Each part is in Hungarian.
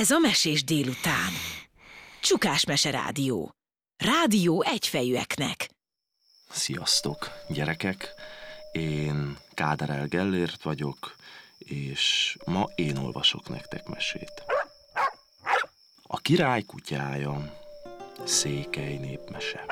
Ez a Mesés délután. Csukás Mese Rádió. Rádió egyfejűeknek. Sziasztok, gyerekek! Én Káderel Gellért vagyok, és ma én olvasok nektek mesét. A király kutyája, Székely népmese.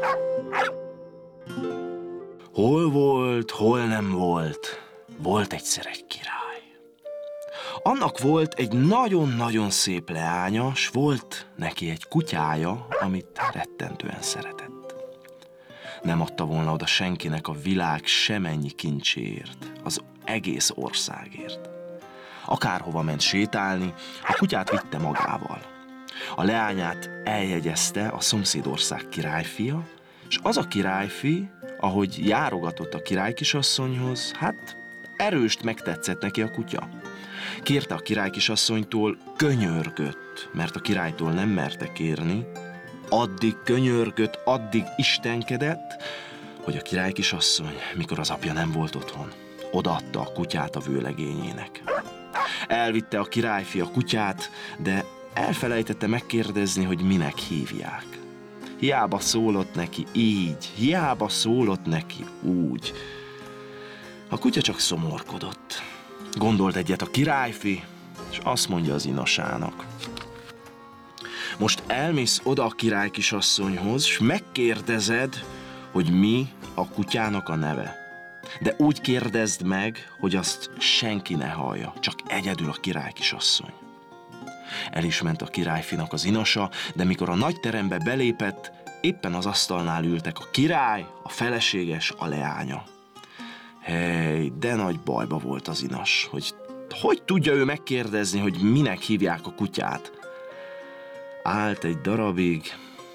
Hol volt, hol nem volt, volt egyszer egy király. Annak volt egy nagyon-nagyon szép leánya, s volt neki egy kutyája, amit rettentően szeretett. Nem adta volna oda senkinek a világ semennyi kincséért, az egész országért. Akárhova ment sétálni, a kutyát vitte magával. A leányát eljegyezte a szomszédország királyfia, és az a királyfi, ahogy járogatott a királykisasszonyhoz, hát erőst megtetszett neki a kutya. Kérte a királykisasszonytól, könyörgött, mert a királytól nem merte kérni, addig könyörgött, addig istenkedett, hogy a királykisasszony, mikor az apja nem volt otthon, odaadta a kutyát a vőlegényének. Elvitte a királyfi a kutyát, de elfelejtette megkérdezni, hogy minek hívják. Hiába szólott neki így, hiába szólott neki úgy. A kutya csak szomorkodott. Gondolt egyet a királyfi, és azt mondja az inasának: most elmész oda a királykisasszonyhoz, és megkérdezed, hogy mi a kutyának a neve. De úgy kérdezd meg, hogy azt senki ne hallja, csak egyedül a királykisasszony. El is ment a királyfinak az inasa, de mikor a nagy terembe belépett, éppen az asztalnál ültek a király, a feleséges, a leánya. Hely, de nagy bajba volt az inas, hogy tudja ő megkérdezni, hogy minek hívják a kutyát. Állt egy darabig,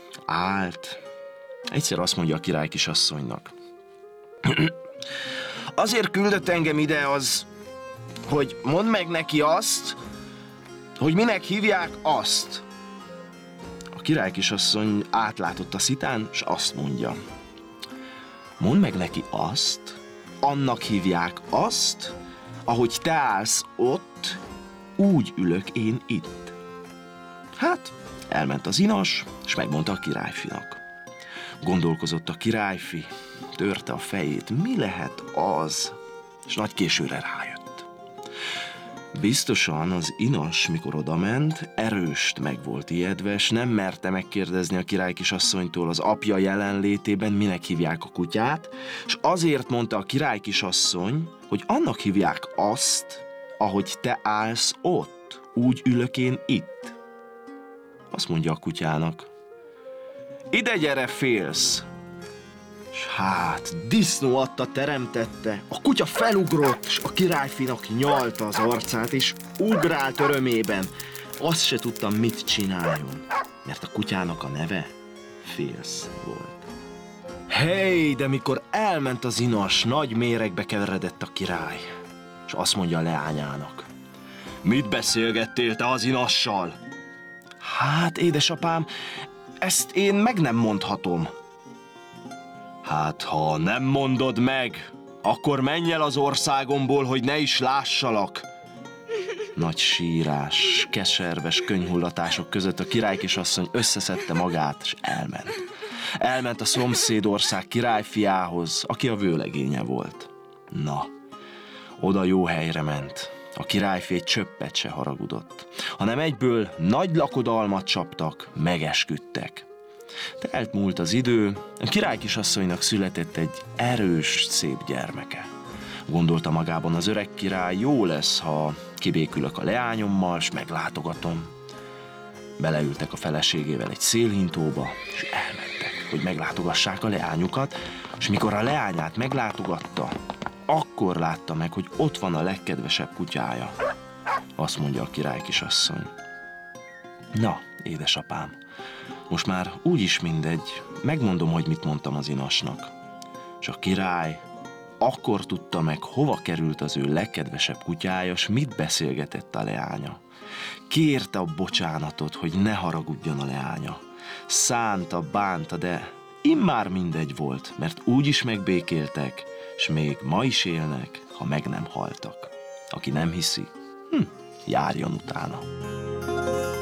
egyszer azt mondja a királykisasszonynak: azért küldött engem ide az, hogy mondd meg neki azt, hogy minek hívják azt. A királykisasszony átlátott a szitán, és azt mondja: mondd meg neki azt, annak hívják azt, ahogy te állsz ott, úgy ülök én itt. Hát, elment az inas, és megmondta a királyfinak. Gondolkozott a királyfi, törte a fejét, mi lehet az, és nagy későre rájött. Biztosan az inas, mikor odament, erőst meg volt ijedve, és nem merte megkérdezni a királykisasszonytól az apja jelenlétében, minek hívják a kutyát, és azért mondta a királykisasszony, hogy annak hívják azt, ahogy te állsz ott, úgy ülök én itt. Azt mondja a kutyának: ide gyere, félsz! S hát, disznó adta teremtette, a kutya felugrott, és a királyfinak nyalta az arcát, és ugrált örömében. Azt se tudtam, mit csináljon, mert a kutyának a neve Félsz volt. Hey, de mikor elment az inas, nagy méregbe keveredett a király, és azt mondja a leányának: mit beszélgettél te az inassal? Hát, édesapám, ezt én meg nem mondhatom. Hát, ha nem mondod meg, akkor menj el az országomból, hogy ne is lássalak. Nagy sírás, keserves könyhullatások között a királykisasszony összeszedte magát, és elment. Elment a szomszédország királyfiához, aki a vőlegénye volt. Na, oda jó helyre ment. A királyfi egy csöppet se haragudott, hanem egyből nagy lakodalmat csaptak, megesküdtek. Telt múlt az idő, a királykisasszonynak született egy erős, szép gyermeke. Gondolta magában az öreg király, jó lesz, ha kibékülök a leányommal, s meglátogatom. Beleültek a feleségével egy szélhintóba, és elmentek, hogy meglátogassák a leányukat, és mikor a leányát meglátogatta, akkor látta meg, hogy ott van a legkedvesebb kutyája. Azt mondja a királykisasszony: na, édesapám, most már úgyis mindegy, megmondom, hogy mit mondtam az inasnak. És a király akkor tudta meg, hova került az ő legkedvesebb kutyája, s mit beszélgetett a leánya. Kérte a bocsánatot, hogy ne haragudjon a leánya. Szánta, bánta, de immár mindegy volt, mert úgyis megbékéltek, s még ma is élnek, ha meg nem haltak. Aki nem hiszi, járjon utána.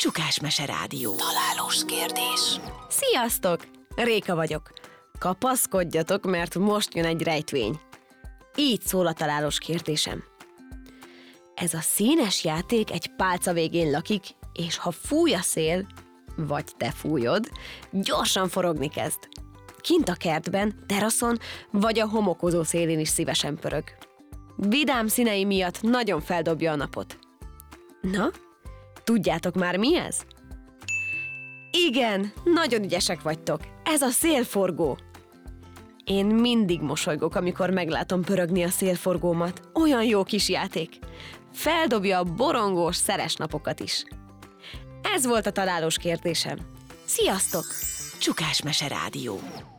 Csukás Mese Rádió. Találós kérdés. Sziasztok! Réka vagyok. Kapaszkodjatok, mert most jön egy rejtvény. Így szól a találós kérdésem. Ez a színes játék egy pálca végén lakik, és ha fúj a szél, vagy te fújod, gyorsan forogni kezd. Kint a kertben, teraszon, vagy a homokozó szélén is szívesen pörög. Vidám színei miatt nagyon feldobja a napot. Na, tudjátok már mi ez? Igen, nagyon ügyesek vagytok. Ez a szélforgó. Én mindig mosolygok, amikor meglátom pörögni a szélforgómat. Olyan jó kis játék. Feldobja a borongós, szeres napokat is. Ez volt a találós kérdésem. Sziasztok! Csukás Mese Rádió.